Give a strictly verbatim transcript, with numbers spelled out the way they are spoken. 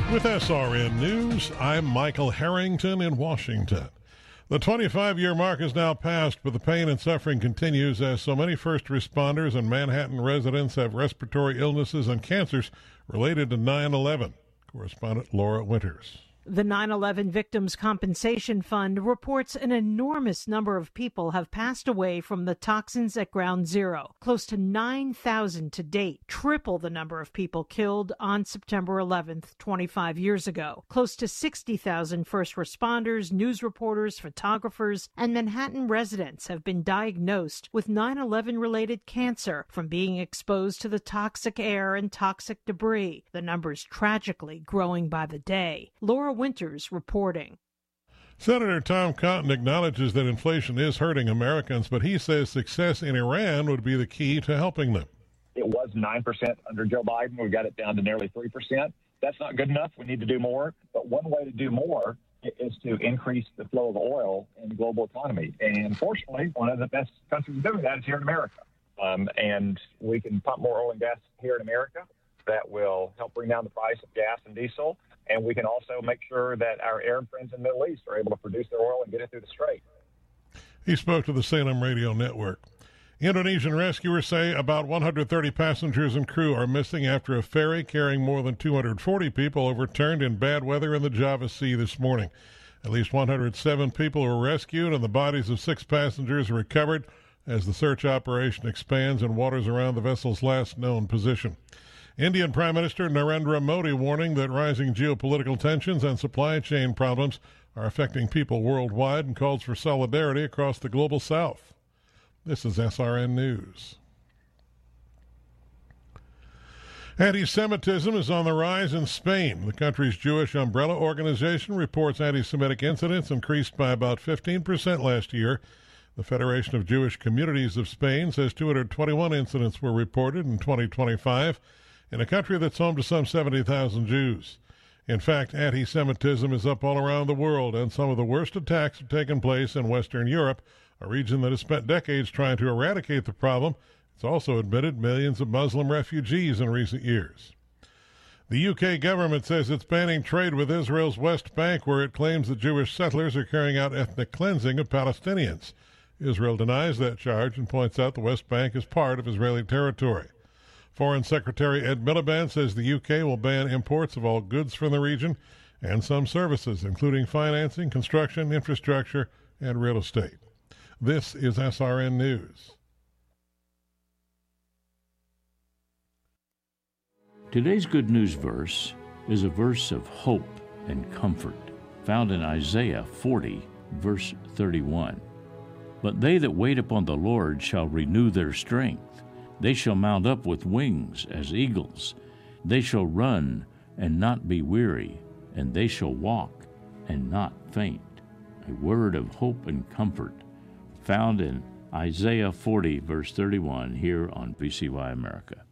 With S R N News, I'm Michael Harrington in Washington. The twenty-five-year mark is now passed, but the pain and suffering continues as so many first responders and Manhattan residents have respiratory illnesses and cancers related to nine eleven. Correspondent Laura Winters. The nine eleven Victims Compensation Fund reports an enormous number of people have passed away from the toxins at Ground Zero, close to nine thousand to date, triple the number of people killed on September eleventh, twenty-five years ago. Close to sixty thousand first responders, news reporters, photographers, and Manhattan residents have been diagnosed with nine eleven-related cancer from being exposed to the toxic air and toxic debris, the numbers tragically growing by the day. Laura Winters reporting. Senator Tom Cotton acknowledges that inflation is hurting Americans, but he says success in Iran would be the key to helping them. It was nine percent under Joe Biden. We got it down to nearly three percent. That's not good enough. We need to do more. But one way to do more is to increase the flow of oil in the global economy. And fortunately, one of the best countries doing that is here in America. Um, and we can pump more oil and gas here in America. That will help bring down the price of gas and diesel. And we can also make sure that our Arab friends in the Middle East are able to produce their oil and get it through the Strait. He spoke to the Salem Radio Network. Indonesian rescuers say about one hundred thirty passengers and crew are missing after a ferry carrying more than two hundred forty people overturned in bad weather in the Java Sea this morning. At least one hundred seven people were rescued and the bodies of six passengers recovered as the search operation expands in waters around the vessel's last known position. Indian Prime Minister Narendra Modi warning that rising geopolitical tensions and supply chain problems are affecting people worldwide and calls for solidarity across the global south. This is S R N News. Anti-Semitism is on the rise in Spain. The country's Jewish umbrella organization reports anti-Semitic incidents increased by about fifteen percent last year. The Federation of Jewish Communities of Spain says two hundred twenty-one incidents were reported in twenty twenty-five. In a country that's home to some seventy thousand Jews. In fact, anti-Semitism is up all around the world, and some of the worst attacks have taken place in Western Europe, a region that has spent decades trying to eradicate the problem. It's also admitted millions of Muslim refugees in recent years. The U K government says it's banning trade with Israel's West Bank, where it claims that Jewish settlers are carrying out ethnic cleansing of Palestinians. Israel denies that charge and points out the West Bank is part of Israeli territory. Foreign Secretary Ed Miliband says the U K will ban imports of all goods from the region and some services, including financing, construction, infrastructure, and real estate. This is S R N News. Today's good news verse is a verse of hope and comfort, found in Isaiah forty, verse thirty-one. But they that wait upon the Lord shall renew their strength. They shall mount up with wings as eagles. They shall run and not be weary, and they shall walk and not faint. A word of hope and comfort found in Isaiah forty, verse thirty-one, here on V C Y America.